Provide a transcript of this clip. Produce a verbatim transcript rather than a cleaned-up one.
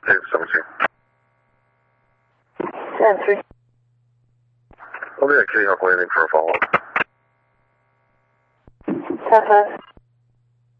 Dave seventeen. ten three. I'll be at Kitty Hawk Landing for a follow-up. ten five.